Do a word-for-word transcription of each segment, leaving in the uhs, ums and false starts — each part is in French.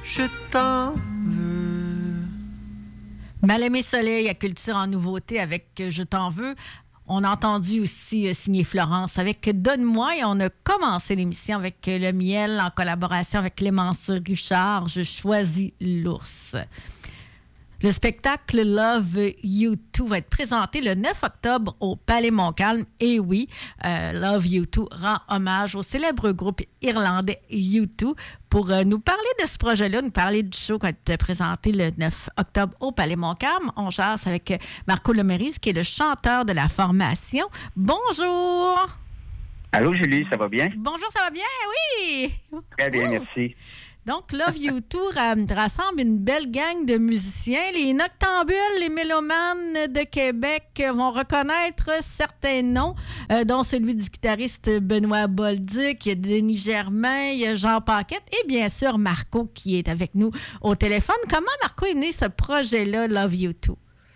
je t'en veux. Mal-aimé Soleil à Culture en nouveauté avec Je t'en veux. On a entendu aussi euh, signer Florence avec Donne-moi et on a commencé l'émission avec Le Miel en collaboration avec Clémence Richard. Je choisis l'ours. Le spectacle Love You deux va être présenté le neuf octobre au Palais Montcalm. Et oui, euh, Love You deux rend hommage au célèbre groupe irlandais U deux. Pour euh, nous parler de ce projet-là, nous parler du show qui va être présenté le neuf octobre au Palais Montcalm, on jase avec Marco Lemerise, qui est le chanteur de la formation. Bonjour! Allô, Julie, ça va bien? Bonjour, ça va bien? Oui! Très bien, oh. merci. Donc, Love You deux rassemble une belle gang de musiciens. Les Noctambules, les mélomanes de Québec vont reconnaître certains noms, euh, dont celui du guitariste Benoît Bolduc, il y a Denis Germain, il y a Jean Paquette et bien sûr Marco qui est avec nous au téléphone. Comment, Marco, est né ce projet-là, Love You deux?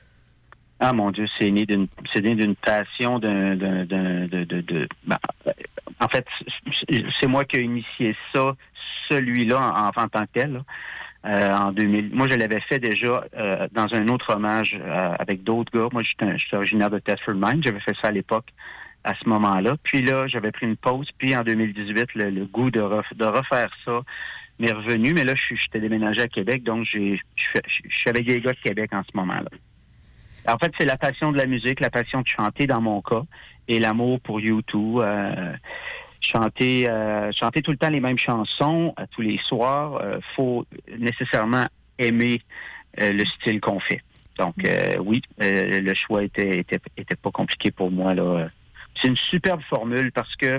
Ah, mon Dieu, c'est né d'une, c'est né d'une passion, d'un, d'un, d'un, de, de, de ben, en fait, c'est moi qui ai initié ça, celui-là, en, en tant que tel, là, euh, en deux mille. Moi, je l'avais fait déjà euh, dans un autre hommage euh, avec d'autres gars. Moi, j'étais, j'étais originaire de Thetford Mines. J'avais fait ça à l'époque, à ce moment-là. Puis là, j'avais pris une pause. Puis en deux mille dix-huit, le, le goût de, ref, de refaire ça m'est revenu. Mais là, je j'étais déménagé à Québec, donc j'ai, je, je suis avec des gars de Québec en ce moment-là. En fait, c'est la passion de la musique, la passion de chanter dans mon cas, et l'amour pour U deux. Euh, chanter, euh, chanter tout le temps les mêmes chansons, à tous les soirs. Euh, faut nécessairement aimer euh, le style qu'on fait. Donc, euh, oui, euh, le choix était, était, était pas compliqué pour moi, là. C'est une superbe formule parce que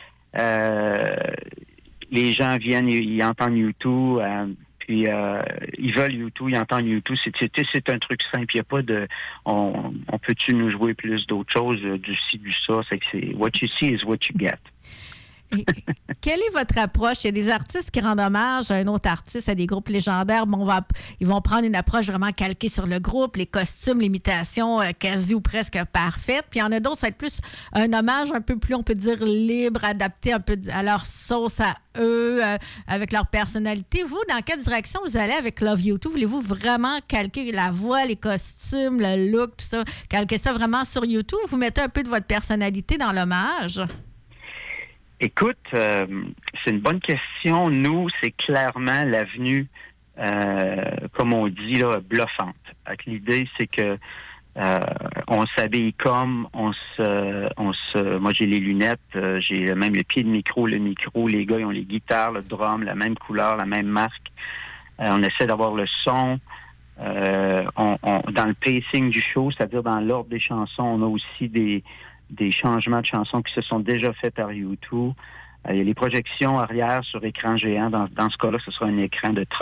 euh, les gens viennent, ils, ils entendent U deux. Euh, Puis, euh, ils veulent U deux, ils entendent U deux. C'est, c'est, c'est un truc simple. Il n'y a pas de... On, on peut-tu nous jouer plus d'autres choses, du ci, du ça? C'est que c'est... What you see is what you get. Et, quelle est votre approche? Il y a des artistes qui rendent hommage à un autre artiste, à des groupes légendaires. Bon, on va, ils vont prendre une approche vraiment calquée sur le groupe, les costumes, l'imitation euh, quasi ou presque parfaite. Puis il y en a d'autres, ça va être plus un hommage un peu plus, on peut dire, libre, adapté un peu à leur sauce à eux, euh, avec leur personnalité. Vous, dans quelle direction vous allez avec Love You deux? Voulez-vous vraiment calquer la voix, les costumes, le look, tout ça, calquer ça vraiment sur U deux ou vous mettez un peu de votre personnalité dans l'hommage? Écoute, euh, c'est une bonne question. Nous, c'est clairement l'avenue, euh, comme on dit, là, bluffante. Avec l'idée, c'est que euh, on s'habille comme, on se, on se. Moi, j'ai les lunettes, euh, j'ai même le pied de micro, le micro. Les gars, ils ont les guitares, le drum, la même couleur, la même marque. Euh, on essaie d'avoir le son. Euh, on, on, dans le pacing du show, c'est-à-dire dans l'ordre des chansons, on a aussi des des changements de chansons qui se sont déjà faits par U deux. Euh, il y a les projections arrière sur écran géant. Dans, dans ce cas-là, ce sera un écran de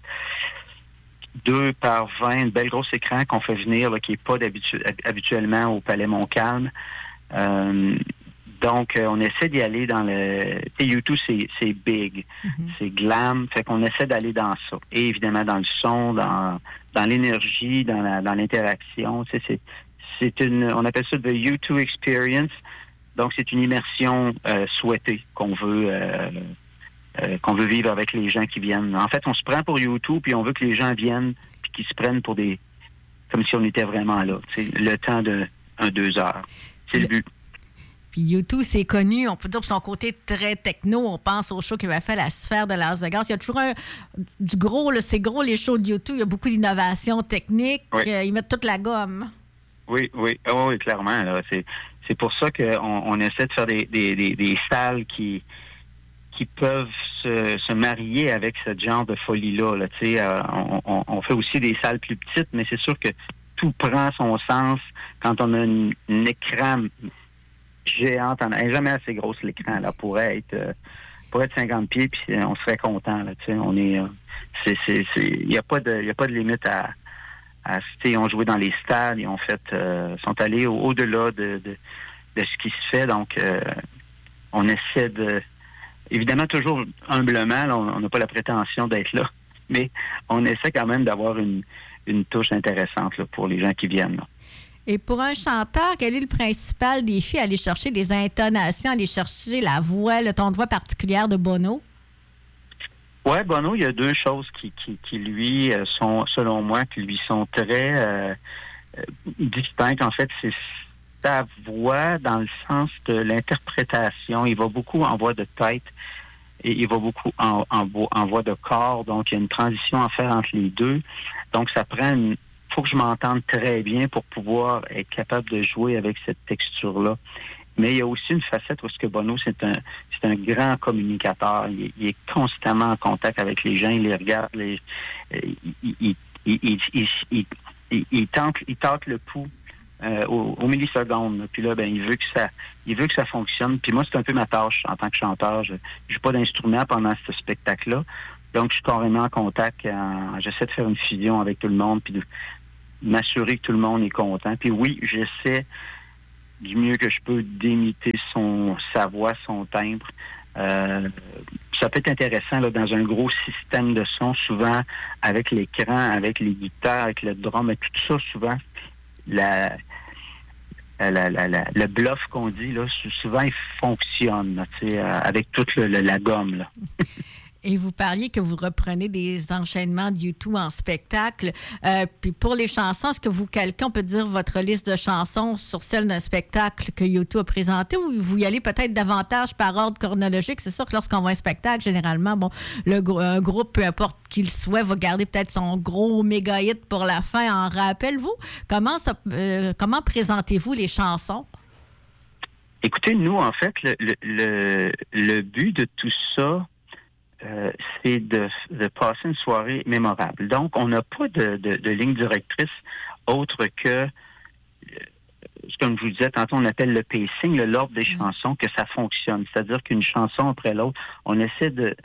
trente-deux par vingt, un bel gros écran qu'on fait venir, là, qui n'est pas habituellement au Palais Montcalm. Euh, donc, euh, on essaie d'y aller dans le... U deux, c'est, c'est big, mm-hmm. c'est glam, fait qu'on essaie d'aller dans ça. Et évidemment, dans le son, dans, dans l'énergie, dans, la, dans l'interaction, tu sais, c'est C'est une, on appelle ça the U deux experience. Donc, c'est une immersion euh, souhaitée qu'on veut, euh, euh, qu'on veut vivre avec les gens qui viennent. En fait, on se prend pour U deux, puis on veut que les gens viennent, puis qu'ils se prennent pour des, comme si on était vraiment là. C'est le temps de un deux heures. C'est le but. Puis U deux, c'est connu, on peut dire, pour son côté très techno. On pense au show qu'il va faire à la Sphère de Las Vegas. Il y a toujours un, du gros, là, c'est gros les shows de U deux. Il y a beaucoup d'innovations techniques. Oui. Euh, ils mettent toute la gomme. Oui, oui, oh, oui, clairement. Là. C'est, c'est pour ça qu'on on essaie de faire des, des, des, des salles qui, qui peuvent se, se marier avec ce genre de folie-là. Là. Tu sais, euh, on, on fait aussi des salles plus petites, mais c'est sûr que tout prend son sens quand on a un écran géant. Elle n'est jamais assez grosse, l'écran. Là, pourrait être, euh, pourrait être cinquante pieds, puis on serait content. Là, tu sais, on est, euh, c'est, c'est, c'est, il n'y a pas de, il y a pas de limite à... À, ils ont joué dans les stades, ils ont fait, euh, sont allés au, au-delà de, de, de ce qui se fait. Donc, euh, on essaie de, évidemment toujours humblement, là, on n'a pas la prétention d'être là, mais on essaie quand même d'avoir une, une touche intéressante là, pour les gens qui viennent. Là. Et pour un chanteur, quel est le principal défi? Aller chercher des intonations, aller chercher la voix, le ton de voix particulière de Bono? Ouais, Bono, il y a deux choses qui, qui, qui lui, sont, selon moi, qui lui sont très euh, distinctes. En fait, c'est sa voix dans le sens de l'interprétation. Il va beaucoup en voix de tête et il va beaucoup en, en, en voix de corps. Donc, il y a une transition à faire entre les deux. Donc, ça prend une... faut que je m'entende très bien pour pouvoir être capable de jouer avec cette texture-là. Mais il y a aussi une facette où ce que Bono, c'est un, c'est un grand communicateur. Il, il est constamment en contact avec les gens. Il les regarde. Les, il, il, il, il, il, il, il, il tente, il tente le pouls euh, au, au milliseconde. Puis là, ben, il veut que ça, il veut que ça fonctionne. Puis moi, c'est un peu ma tâche en tant que chanteur. Je n'ai pas d'instrument pendant ce spectacle-là. Donc, je suis carrément en contact. En, j'essaie de faire une fusion avec tout le monde, puis de m'assurer que tout le monde est content. Puis oui, j'essaie du mieux que je peux d'imiter son sa voix, son timbre. Euh, ça peut être intéressant là, dans un gros système de son, souvent avec l'écran, avec les guitares, avec le drum, et tout ça, souvent, la, la, la, la, le bluff qu'on dit, là, souvent, il fonctionne là, euh, avec toute le, le, la gomme. Là. Et vous parliez que vous reprenez des enchaînements de YouTube en spectacle. Euh, puis pour les chansons, est-ce que vous calquez, on peut dire, votre liste de chansons sur celle d'un spectacle que YouTube a présenté ou vous y allez peut-être davantage par ordre chronologique? C'est sûr que lorsqu'on voit un spectacle, généralement, bon, le un groupe, peu importe qu'il soit, va garder peut-être son gros méga hit pour la fin. En rappelez-vous, comment, ça, euh, comment présentez-vous les chansons? Écoutez, nous, en fait, le, le, le, le but de tout ça, Euh, c'est de, de passer une soirée mémorable. Donc, on n'a pas de, de, de ligne directrice autre que, comme je vous disais tantôt, on appelle le pacing, le, l'ordre des chansons, que ça fonctionne. C'est-à-dire qu'une chanson après l'autre, on essaie de,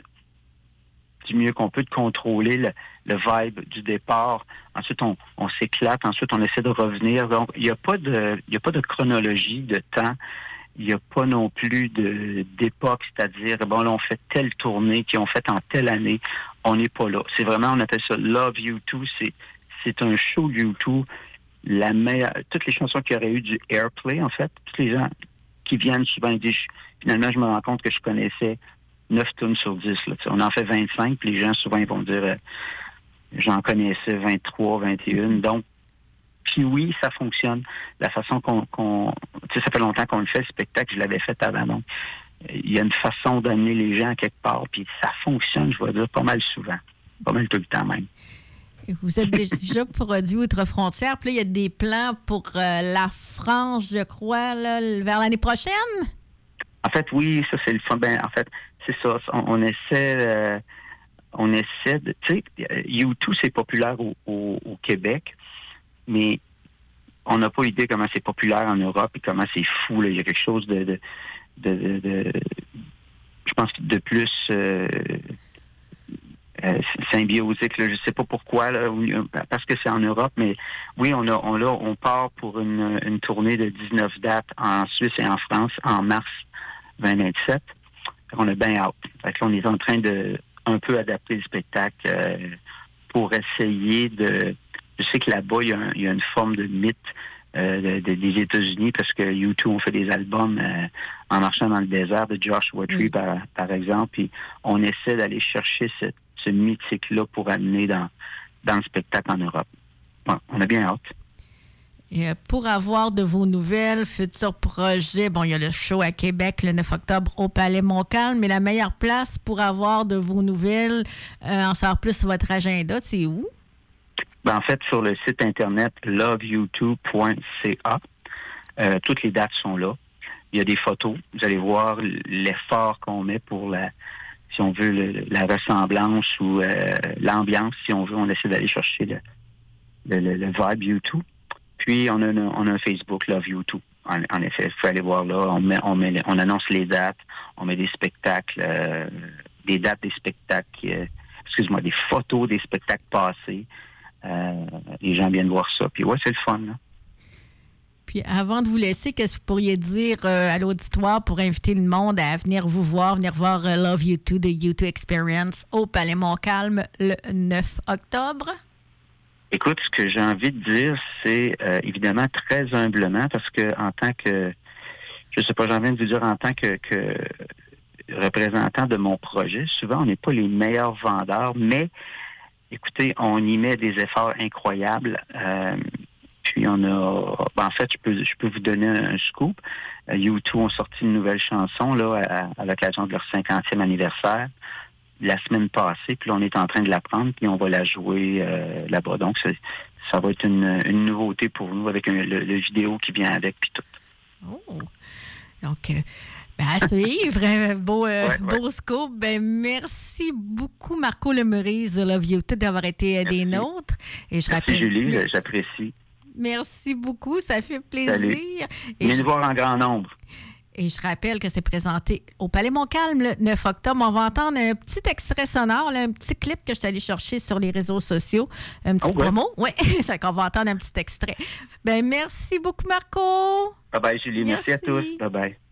du mieux qu'on peut, de contrôler le, le vibe du départ. Ensuite, on, on s'éclate. Ensuite, on essaie de revenir. Donc, il n'y a pas de, il n'y a pas de chronologie de temps. Il n'y a pas non plus de, d'époque, c'est-à-dire, bon, là, on fait telle tournée qu'ils ont fait en telle année. On n'est pas là. C'est vraiment, on appelle ça Love You two. C'est, c'est un show U two. La meilleure, toutes les chansons qui auraient eu du airplay, en fait, tous les gens qui viennent souvent disent, finalement, je me rends compte que je connaissais neuf tunes sur dix. Là. On en fait vingt-cinq, puis les gens, souvent, ils vont dire, euh, j'en connaissais vingt-trois, vingt et un. Donc, puis oui, ça fonctionne. La façon qu'on... qu'on tu sais, ça fait longtemps qu'on le fait, le spectacle, je l'avais fait avant. Donc, il y a une façon d'amener les gens à quelque part, puis ça fonctionne, je vais dire, pas mal souvent. Pas mal tout le temps même. Vous êtes déjà produit outre-frontière, puis là, il y a des plans pour euh, la France, je crois, là, vers l'année prochaine? En fait, oui, ça, c'est le fun. Ben, en fait, c'est ça. On, on essaie... Euh, on essaie de... Tu sais, U two, c'est populaire au, au, au Québec, mais on n'a pas idée comment c'est populaire en Europe et comment c'est fou. Là. Il y a quelque chose de, de, de, de, de je pense, de plus euh, euh, symbiosique. Là. Je ne sais pas pourquoi, là, parce que c'est en Europe, mais oui, on a, on, là, on part pour une, une tournée de dix-neuf dates en Suisse et en France en mars vingt vingt-sept. On a bien hâte. Fait que là, on est en train de un peu adapter le spectacle euh, pour essayer de... Je sais que là-bas, il y a, un, il y a une forme de mythe euh, de, de, des États-Unis parce que U two ont fait des albums euh, en marchant dans le désert de Joshua Tree, oui. par, par exemple. Puis on essaie d'aller chercher ce, ce mythique-là pour amener dans, dans le spectacle en Europe. Bon, on a bien hâte. Et pour avoir de vos nouvelles, futurs projets, bon, il y a le show à Québec le neuf octobre au Palais Montcalm, mais la meilleure place pour avoir de vos nouvelles, euh, en savoir plus sur votre agenda, c'est où? Ben, en fait, sur le site Internet love you two point c a, euh, toutes les dates sont là. Il y a des photos. Vous allez voir l'effort qu'on met pour la, si on veut, le, la ressemblance ou euh, l'ambiance, si on veut. On essaie d'aller chercher le, le, le, le vibe U two. Puis, on a, un, on a un Facebook, Love You two. En, en effet, il faut aller voir là. On, met, on, met, on annonce les dates. On met des spectacles, euh, des dates des spectacles, euh, excuse-moi, des photos des spectacles passés. Euh, les gens viennent voir ça. Puis ouais, c'est le fun. Là. Puis avant de vous laisser, qu'est-ce que vous pourriez dire euh, à l'auditoire pour inviter le monde à venir vous voir, venir voir euh, Love You two de U two Experience au Palais Montcalm le neuf octobre? Écoute, ce que j'ai envie de dire, c'est euh, évidemment très humblement, parce que en tant que, je sais pas, j'ai envie de vous dire en tant que, que représentant de mon projet. Souvent, on n'est pas les meilleurs vendeurs, mais écoutez, on y met des efforts incroyables. Euh, puis on a... Ben, en fait, je peux, je peux vous donner un scoop. Euh, U deux ont sorti une nouvelle chanson là, à, à l'occasion de leur cinquantième anniversaire la semaine passée. Puis là, on est en train de la prendre, puis on va la jouer euh, là-bas. Donc, c'est, ça va être une, une nouveauté pour nous avec un, le, le vidéo qui vient avec, puis tout. Oh! Donc... Euh... Ben, à suivre, un beau, euh, ouais, beau ouais. scoop. Ben, merci beaucoup, Marco Lemerise de Love You Tout, d'avoir été Merci. des nôtres. Et je Merci, rappelle, Julie, merci. j'apprécie. Merci beaucoup, ça fait plaisir. Salut. Et Venez je, nous voir en grand nombre. et je rappelle que c'est présenté au Palais Montcalm le neuf octobre. On va entendre un petit extrait sonore, là, un petit clip que je suis allée chercher sur les réseaux sociaux. Un petit Oh, ouais. promo. Oui, fait qu'on va entendre un petit extrait. Ben, merci beaucoup, Marco. Bye-bye, Julie. Merci, Merci. à tous. Bye-bye.